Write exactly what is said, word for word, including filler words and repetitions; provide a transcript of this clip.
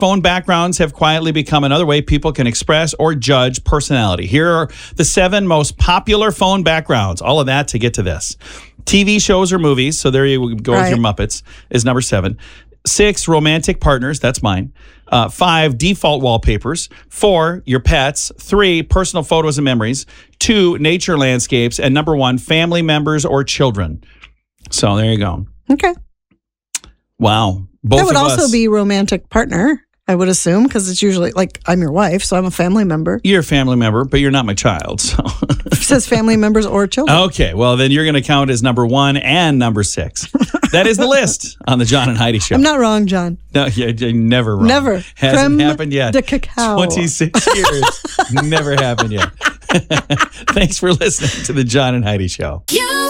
phone backgrounds have quietly become another way people can express or judge personality. Here are the seven most popular phone backgrounds. All of that to get to this. T V shows or movies. So there you go Right. with your Muppets is number seven. Six, romantic partners. That's mine. Uh, five, default wallpapers. Four, your pets. Three, personal photos and memories. Two, nature landscapes. And number one, family members or children. So there you go. Okay. Wow. Both That would of also us, be romantic partner, I would assume, because it's usually like I'm your wife, so I'm a family member. You're a family member, but you're not my child. So It says family members or children. okay, well then you're going to count as number one and number six. That is the list on the John and Heidi Show. I'm not wrong, John. No, you're, you're never wrong. Never. Hasn't Creme happened yet. de cacao. twenty-six years. Never happened yet. Thanks for listening to the John and Heidi Show. You